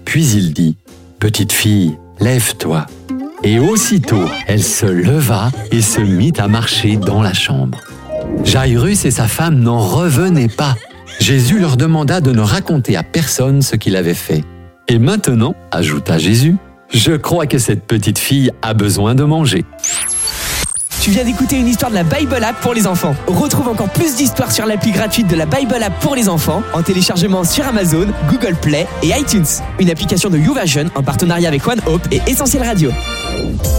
Puis il dit « Petite fille, lève-toi ». Et aussitôt, elle se leva et se mit à marcher dans la chambre. Jairus et sa femme n'en revenaient pas. Jésus leur demanda de ne raconter à personne ce qu'il avait fait. « Et maintenant, ajouta Jésus, je crois que cette petite fille a besoin de manger. » Tu viens d'écouter une histoire de la Bible App pour les enfants. Retrouve encore plus d'histoires sur l'appli gratuite de la Bible App pour les enfants en téléchargement sur Amazon, Google Play et iTunes. Une application de YouVersion en partenariat avec One Hope et Essentiel Radio.